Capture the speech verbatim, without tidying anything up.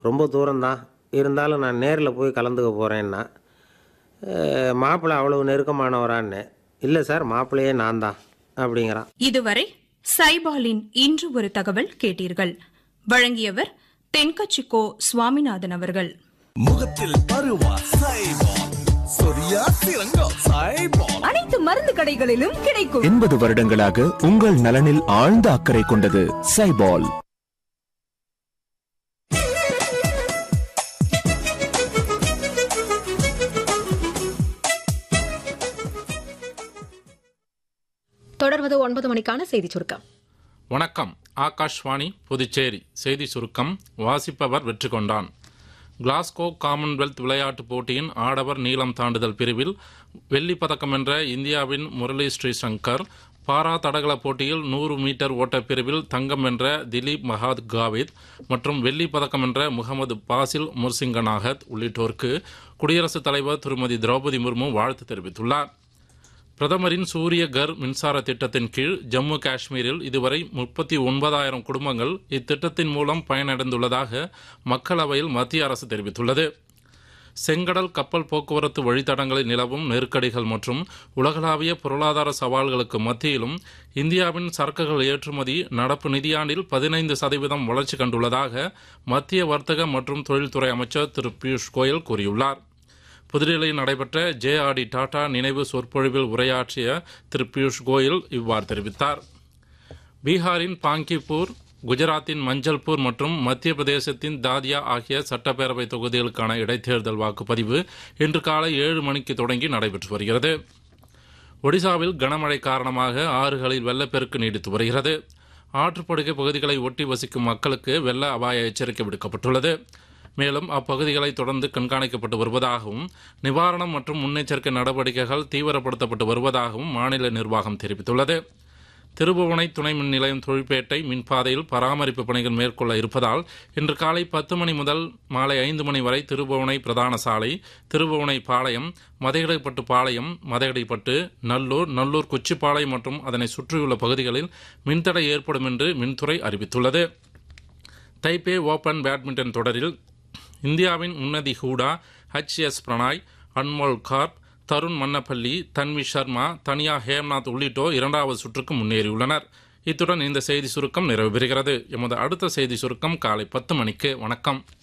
ரொம்ப தூரம்தான், இருந்தாலும் நான் நேரில் போய் கலந்துக்க போகிறேன்னா. மாப்பிள்ளை அவ்வளவு நெருக்கமானவரான்னு. இல்லை சார், மாப்பிள்ளையே நான் தான் அப்படிங்கிறான். இதுவரை சைபாலின் இன்று ஒரு தகவல் கேட்டீர்கள். வழங்கியவர் தென்கட்சிக்கோ சுவாமிநாதன் அவர்கள். முகத்தில் பருவா சைபால், சொரியா சிறங்கா சைபால், அனைத்து மருந்து கடைகளிலும் கிடைக்கும். எண்பது வருடங்களாக உங்கள் நலனில் ஆழ்ந்த அக்கறை கொண்டது சைபால். தொடர்வது ஒன்பது மணிக்கான செய்தி சுருக்கம். வணக்கம். ஆகாஷ்வாணி புதுச்சேரி செய்தி சுருக்கம் வாசிப்பவர் வெற்றி கொண்டான். கிளாஸ்கோ காமன்வெல்த் விளையாட்டுப் போட்டியின் ஆடவர் நீளம் தாண்டுதல் பிரிவில் வெள்ளிப் பதக்கம் வென்ற இந்தியாவின் முரளி ஸ்ரீசங்கர், பாரா தடகள போட்டியில் நூறு மீட்டர் ஓட்டப் பிரிவில் தங்கம் வென்ற திலீப் மஹாத் காவித் மற்றும் வெள்ளிப் பதக்கம் வென்ற முகமது பாசில் முர்சிங்கநாகத் உள்ளிட்டோருக்கு குடியரசுத் தலைவர் திருமதி திரௌபதி முர்மு வாழ்த்து தெரிவித்துள்ளார். பிரதமரின் சூரிய கர் மின்சார திட்டத்தின் கீழ் ஜம்மு காஷ்மீரில் இதுவரை முப்பத்தி ஒன்பதாயிரம் குடும்பங்கள் இத்திட்டத்தின் மூலம் பயனடைந்துள்ளதாக மக்களவையில் மத்திய அரசு தெரிவித்துள்ளது. செங்கடல் கப்பல் போக்குவரத்து வழித்தடங்களில் நிலவும் நெருக்கடிகள் மற்றும் உலகளாவிய பொருளாதார சவால்களுக்கு மத்தியிலும் இந்தியாவின் சரக்குகள் ஏற்றுமதி நடப்பு நிதியாண்டில் பதினைந்து சதவீதம் வளர்ச்சி கண்டுள்ளதாக மத்திய வர்த்தக மற்றும் தொழில்துறை அமைச்சர் திரு பியூஷ் கோயல் கூறியுள்ளார். புதுடில்லியில் நடைபெற்ற ஜே ஆர் டி டாடா நினைவு சொற்பொழிவில் உரையாற்றிய திரு பியூஷ் கோயல் இவ்வாறு தெரிவித்தார். பீகாரின் பாங்கிப்பூர், குஜராத்தின் மஞ்சள்பூர் மற்றும் மத்திய பிரதேசத்தின் தாதியா ஆகிய சட்டப்பேரவை தொகுதிகளுக்கான இடைத்தேர்தல் வாக்குப்பதிவு இன்று காலை ஏழு மணிக்கு தொடங்கி நடைபெற்று வருகிறது. ஒடிசாவில் கனமழை காரணமாக ஆறுகளில் வெள்ளப்பெருக்கு நீடித்து வருகிறது. ஆற்றுப்படுகை பகுதிகளை ஒட்டி வசிக்கும் மக்களுக்கு வெள்ள அபாய எச்சரிக்கை விடுக்கப்பட்டுள்ளது. மேலும் அப்பகுதிகளை தொடர்ந்து கண்காணிக்கப்பட்டு வருவதாகவும் நிவாரணம் மற்றும் முன்னெச்சரிக்கை நடவடிக்கைகள் தீவிரப்படுத்தப்பட்டு வருவதாகவும் மாநில நிர்வாகம் தெரிவித்துள்ளது. திருபுவனை துணை மின் நிலையம் தொழிற்பேட்டை மின்பாதையில் பராமரிப்பு பணிகள் மேற்கொள்ள இருப்பதால் இன்று காலை பத்து மணி முதல் மாலை ஐந்து மணி வரை திருபுவனை பிரதான சாலை, திருபுவனை பாளையம், மதகடிப்பட்டு பாளையம், மதகடிப்பட்டு, நல்லூர், நல்லூர் குச்சிப்பாளையம் மற்றும் அதனை சுற்றியுள்ள பகுதிகளில் மின்தடை ஏற்படும் என்று மின்துறை அறிவித்துள்ளது. தைப்பே ஓபன் பேட்மிண்டன் தொடரில் இந்தியாவின் Unnati Hooda, H S Prannoy, Anmol corp, Tarun Mannepalli, தன்வி சர்மா, தனியா ஹேம்நாத் உள்ளிட்டோர் இரண்டாவது சுற்றுக்கு முன்னேறியுள்ளனர். இத்துடன் இந்த செய்தி சுருக்கம் நிறைவு பெறுகிறது. எமது அடுத்த செய்தி சுருக்கம் காலை பத்து மணிக்கு. வணக்கம்.